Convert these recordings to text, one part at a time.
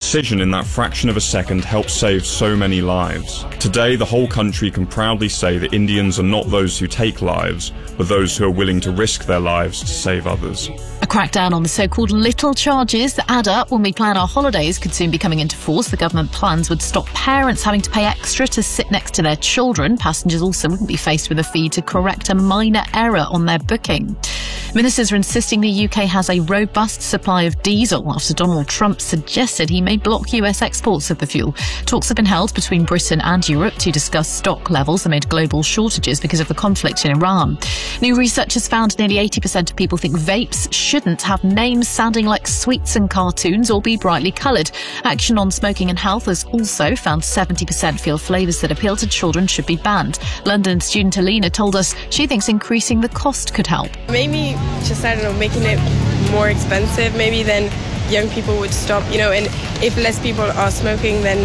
precision in that fraction of a second helps save so many lives. Today, the whole country can proudly say that Indians are not those who take lives, but those who are willing to risk their lives to save others. A crackdown on the so-called little charges that add up when we plan our holidays could soon be coming into force. The government plans would stop parents having to pay extra to sit next to their children. Passengers also wouldn't be faced with a fee to correct a minor error on their booking. Ministers are insisting the UK has a robust supply of diesel after Donald Trump suggested he may block US exports of the fuel. Talks have been held between Britain and Europe to discuss stock levels amid global shortages because of the conflict in Iran. New research has found nearly 80% of people think vapes shouldn't have names sounding like sweets and cartoons or be brightly coloured. Action on Smoking and Health has also found 70% feel flavours that appeal to children should be banned. London student Alina told us she thinks increasing the cost could help. Maybe just, I don't know, making it more expensive, maybe then young people would stop, and if less people are smoking, then,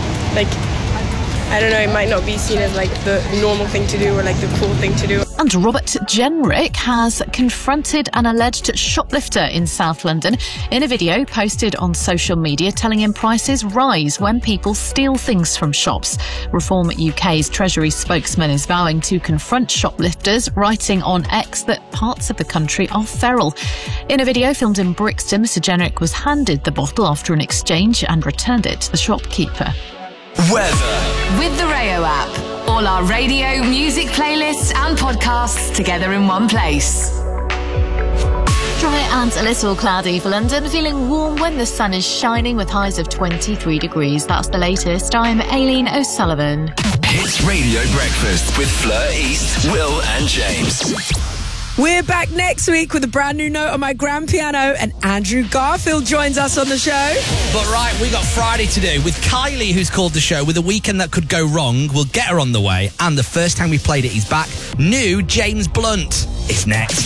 I don't know, it might not be seen as, the normal thing to do or, the cool thing to do. And Robert Jenrick has confronted an alleged shoplifter in South London in a video posted on social media telling him prices rise when people steal things from shops. Reform UK's Treasury spokesman is vowing to confront shoplifters, writing on X that parts of the country are feral. In a video filmed in Brixton, Mr Jenrick was handed the bottle after an exchange and returned it to the shopkeeper. Weather. With the Rayo app. All our radio, music playlists and podcasts together in one place. Dry and a little cloudy for London, feeling warm when the sun is shining with highs of 23 degrees. That's the latest. I'm Aileen O'Sullivan. Hits Radio Breakfast with Fleur East, Will and James. We're back next week with a brand new note on my grand piano, and Andrew Garfield joins us on the show. But right, we got Friday to do with Kylie, who's called the show with a weekend that could go wrong. We'll get her on the way, and the first time we played it, he's back. New James Blunt is next.